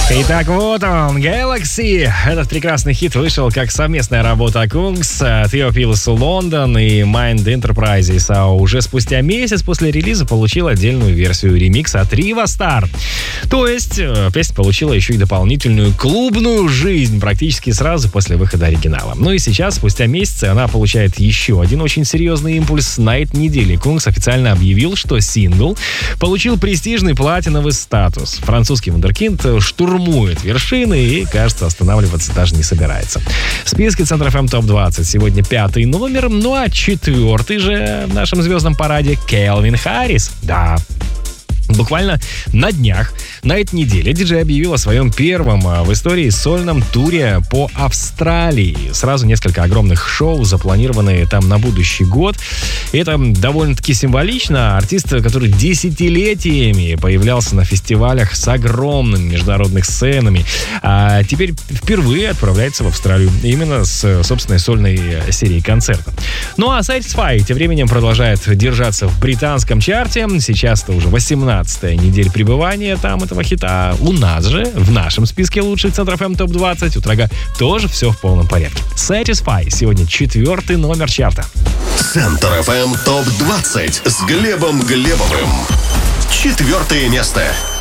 Итак, вот он, Galaxy. Этот прекрасный хит вышел как совместная работа Kungs, Theo Pills London и Mind Enterprises. А уже спустя месяц после релиза получил отдельную версию ремикса от Riva Star. То есть песня получила еще и дополнительную клубную жизнь практически сразу после выхода оригинала. Ну и сейчас, спустя месяцы, она получает еще один очень серьезный импульс. На этой неделе Kungs официально объявил, что сингл получил престижный платиновый статус. Французский вундеркинд штурмует вершины и, кажется, останавливаться даже не собирается. В списке Центр ФМ ТОП-20 сегодня 5-й номер, ну а 4-й же в нашем звездном параде Кельвин Харрис. Да. Буквально на днях, на этой неделе, диджей объявил о своем первом в истории сольном туре по Австралии. Сразу несколько огромных шоу, запланированные там на будущий год. И это довольно-таки символично. Артист, который десятилетиями появлялся на фестивалях с огромными международными сценами, а теперь впервые отправляется в Австралию именно с собственной сольной серией концертов. Ну а Satisfy тем временем продолжает держаться в британском чарте. Сейчас-то уже 18-я неделя пребывания там этого хита. У нас же, в нашем списке лучших Центр ФМ ТОП-20, у трека тоже все в полном порядке. Satisfy сегодня 4-й номер чарта. Центр ФМ ТОП-20 с Глебом Глебовым. 4-е место.